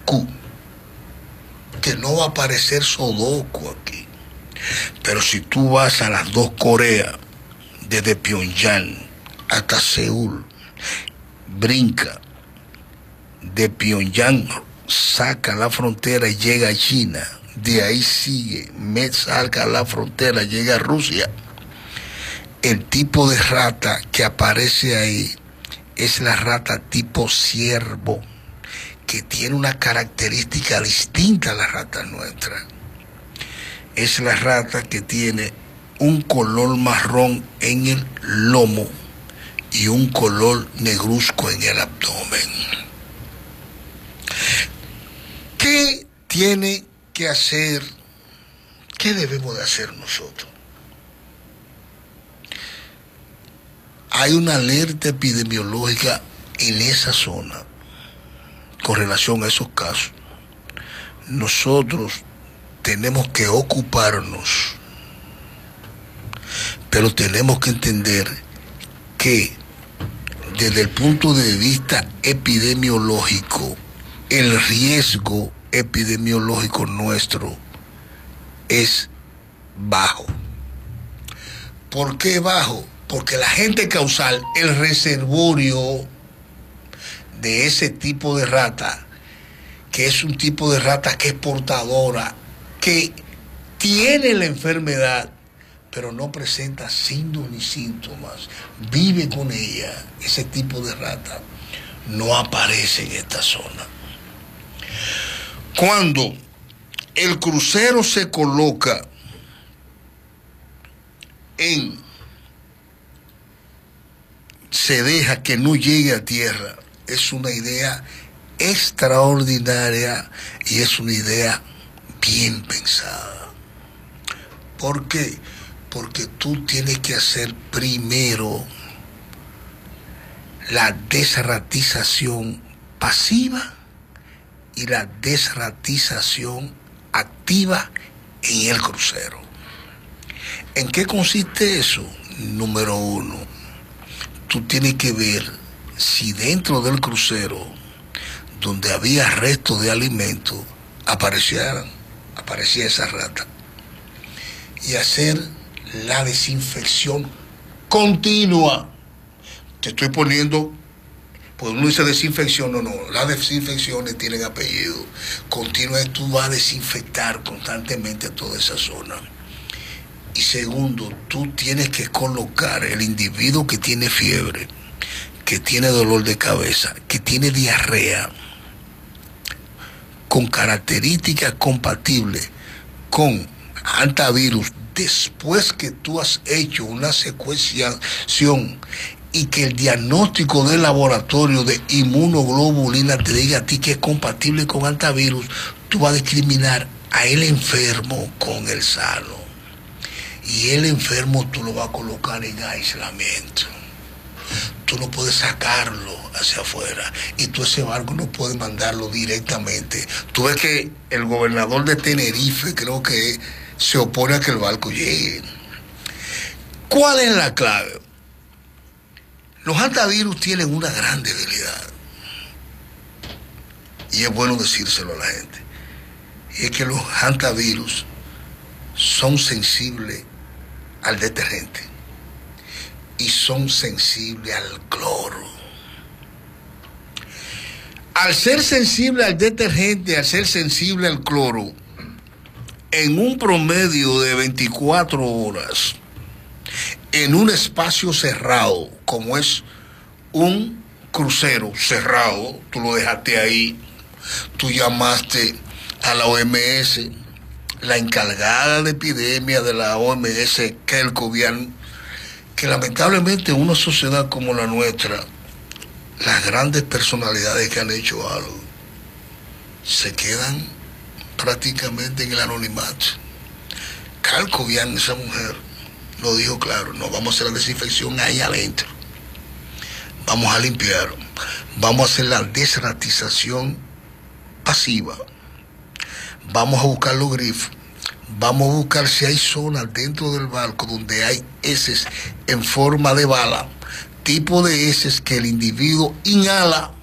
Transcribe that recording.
Moscú, que no va a aparecer Sudoku aquí. Pero si tú vas a las dos Coreas, desde Pyongyang hasta Seúl, brinca de Pyongyang, saca la frontera y llega a China, de ahí sigue, saca la frontera, llega a Rusia. El tipo de rata que aparece ahí es la rata tipo ciervo, que tiene una característica distinta a la rata nuestra. Es la rata que tiene un color marrón en el lomo y un color negruzco en el abdomen. ¿Qué tiene que hacer? ¿Qué debemos de hacer nosotros? Hay una alerta epidemiológica en esa zona con relación a esos casos. Nosotros tenemos que ocuparnos, pero tenemos que entender que desde el punto de vista epidemiológico, el riesgo epidemiológico nuestro es bajo. ¿Por qué bajo? Porque el agente causal, el reservorio de ese tipo de rata, que es un tipo de rata que es portadora, que tiene la enfermedad, pero no presenta signos ni síntomas, vive con ella, ese tipo de rata no aparece en esta zona. Cuando el crucero se coloca se deja que no llegue a tierra, es una idea extraordinaria y es una idea bien pensada. ¿Por qué? Porque tú tienes que hacer primero la desratización pasiva y la desratización activa en el crucero. ¿En qué consiste eso? Número uno, tú tienes que ver si dentro del crucero, donde había restos de alimentos, aparecía esa rata, y hacer la desinfección continua. Te estoy poniendo, pues uno dice desinfección, no, las desinfecciones tienen apellido. Continua, tú vas a desinfectar constantemente toda esa zona. Y segundo, tú tienes que colocar el individuo que tiene fiebre, que tiene dolor de cabeza, que tiene diarrea, con características compatibles con antivirus, después que tú has hecho una secuenciación y que el diagnóstico del laboratorio de inmunoglobulina te diga a ti que es compatible con antivirus, tú vas a discriminar a el enfermo con el sano. Y el enfermo tú lo vas a colocar en aislamiento. Tú no puedes sacarlo hacia afuera. Y tú ese barco no puedes mandarlo directamente. Tú ves que el gobernador de Tenerife creo que se opone a que el barco llegue. ¿Cuál es la clave? Los antivirus tienen una gran debilidad. Y es bueno decírselo a la gente. Y es que los antivirus son sensibles al detergente y son sensibles al cloro. Al ser sensible al detergente, al ser sensible al cloro, en un promedio de 24 horas, en un espacio cerrado, como es un crucero cerrado, tú lo dejaste ahí, tú llamaste a la OMS, la encargada de epidemia de la OMS, Kerkovian, que lamentablemente en una sociedad como la nuestra, las grandes personalidades que han hecho algo se quedan prácticamente en el anonimato. Kerkovian, esa mujer, lo dijo claro: no vamos a hacer la desinfección ahí adentro, vamos a limpiar, vamos a hacer la desratización pasiva, vamos a buscar los grifos, vamos a buscar si hay zonas dentro del barco donde hay heces en forma de bala, tipo de heces que el individuo inhala